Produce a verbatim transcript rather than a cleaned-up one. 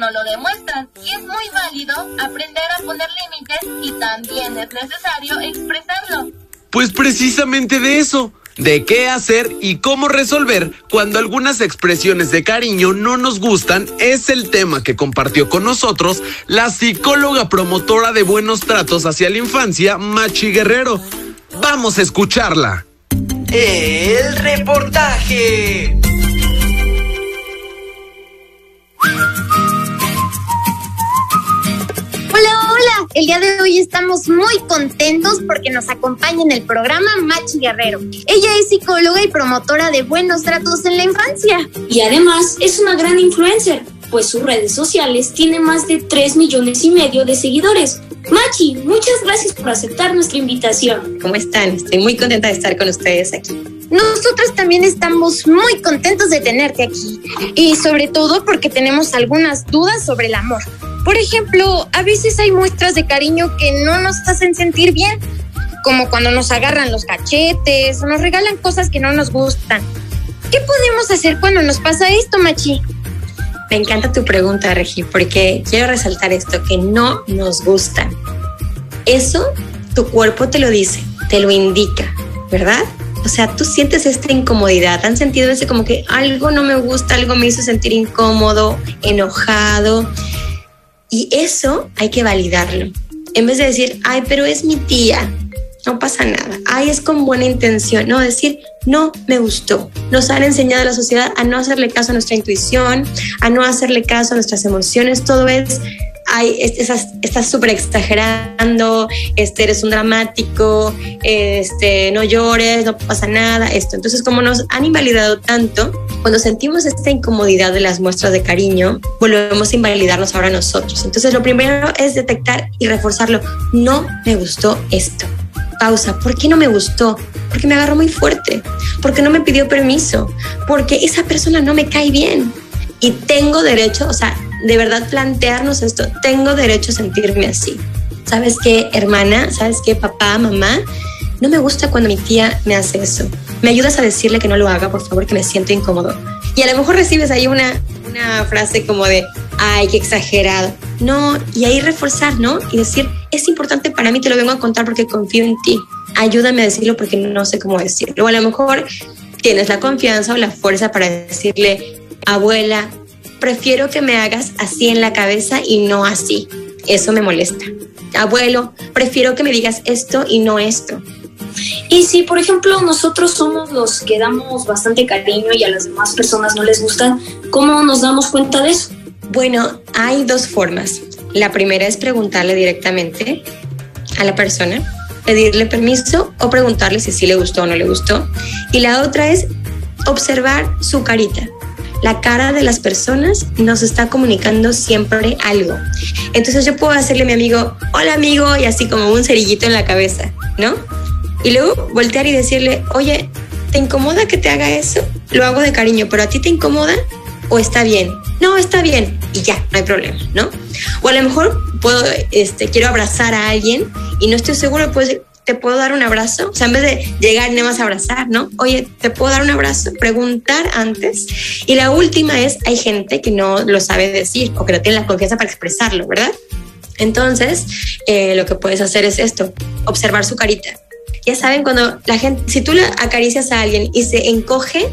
no lo demuestran, y es muy válido aprender a poner límites y también es necesario expresarlo. Pues precisamente de eso, de qué hacer y cómo resolver cuando algunas expresiones de cariño no nos gustan, es el tema que compartió con nosotros la psicóloga promotora de buenos tratos hacia la infancia, Machi Guerrero. Vamos a escucharla. El reportaje. Hola, hola. El día de hoy estamos muy contentos porque nos acompaña en el programa Machi Guerrero. Ella es psicóloga y promotora de buenos tratos en la infancia. Y además es una gran influencer, pues sus redes sociales tienen más de tres millones y medio de seguidores. Machi, muchas gracias por aceptar nuestra invitación. ¿Cómo están? Estoy muy contenta de estar con ustedes aquí. Nosotros también estamos muy contentos de tenerte aquí. Y sobre todo porque tenemos algunas dudas sobre el amor. Por ejemplo, a veces hay muestras de cariño que no nos hacen sentir bien, como cuando nos agarran los cachetes o nos regalan cosas que no nos gustan. ¿Qué podemos hacer cuando nos pasa esto, Machi? Me encanta tu pregunta, Regi, porque quiero resaltar esto, que no nos gusta. Eso tu cuerpo te lo dice, te lo indica, ¿verdad? O sea, tú sientes esta incomodidad, han sentido ese como que algo no me gusta, algo me hizo sentir incómodo, enojado. Y eso hay que validarlo. En vez de decir, ay, pero es mi tía, no pasa nada. Ay, es con buena intención. No, decir, no me gustó. Nos han enseñado a la sociedad a no hacerle caso a nuestra intuición, a no hacerle caso a nuestras emociones. Todo es, ay, estás, estás súper exagerando, este, eres un dramático, este, no llores, no pasa nada, esto. Entonces, como nos han invalidado tanto, cuando sentimos esta incomodidad de las muestras de cariño, volvemos a invalidarnos ahora nosotros. Entonces, lo primero es detectar y reforzarlo. No me gustó esto. Pausa. ¿Por qué no me gustó? Porque me agarró muy fuerte. Porque no me pidió permiso. Porque esa persona no me cae bien. Y tengo derecho, o sea, de verdad plantearnos esto. Tengo derecho a sentirme así. ¿Sabes qué, hermana? ¿Sabes qué, papá, mamá? No me gusta cuando mi tía me hace eso. ¿Me ayudas a decirle que no lo haga, por favor, que me siento incómodo? Y a lo mejor recibes ahí una, una frase como de, ay, qué exagerado. No, y ahí reforzar, ¿no? Y decir, es importante para mí, te lo vengo a contar porque confío en ti. Ayúdame a decirlo porque no sé cómo decirlo. O a lo mejor tienes la confianza o la fuerza para decirle, abuela, prefiero que me hagas así en la cabeza y no así. Eso me molesta. Abuelo, prefiero que me digas esto y no esto. Y si, por ejemplo, nosotros somos los que damos bastante cariño y a las demás personas no les gustan, ¿cómo nos damos cuenta de eso? Bueno, hay dos formas. La primera es preguntarle directamente a la persona, pedirle permiso o preguntarle si sí le gustó o no le gustó. Y la otra es observar su carita. La cara de las personas nos está comunicando siempre algo. Entonces yo puedo hacerle a mi amigo, hola amigo, y así como un cerillito en la cabeza, ¿no? Y luego voltear y decirle, oye, ¿te incomoda que te haga eso? Lo hago de cariño, pero ¿a ti te incomoda o está bien? No, está bien. Y ya, no hay problema, ¿no? O a lo mejor puedo, este, quiero abrazar a alguien y no estoy seguro, pues, ¿te puedo dar un abrazo? O sea, en vez de llegar y nada más abrazar, ¿no? Oye, ¿te puedo dar un abrazo? Preguntar antes. Y la última es, hay gente que no lo sabe decir o que no tiene la confianza para expresarlo, ¿verdad? Entonces, eh, lo que puedes hacer es esto, observar su carita. Ya saben, cuando la gente, si tú le acaricias a alguien y se encoge,